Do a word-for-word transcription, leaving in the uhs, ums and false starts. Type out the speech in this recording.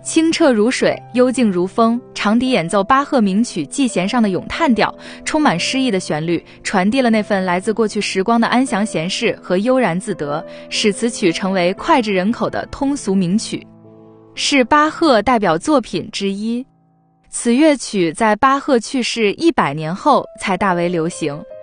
清澈如水，幽静如风。长笛演奏巴赫名曲《祭弦》上的咏叹调，充满诗意的旋律，传递了那份来自过去时光的安详闲适和悠然自得，使此曲成为脍炙人口的通俗名曲，是巴赫代表作品之一。此乐曲在巴赫去世一百年后才大为流行。